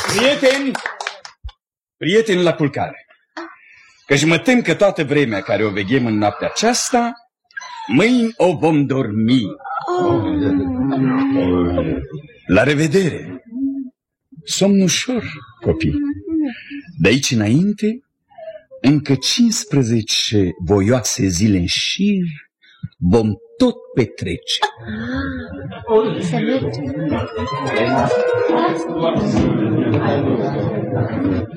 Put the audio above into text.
Prieteni la culcare, căci mă tem că toată vremea care o veghem în noaptea aceasta, mâini o vom dormi. La revedere! Somn ușor, copii. De aici înainte, încă 15 voioase zile în șir vom tot petrece. Să mergem.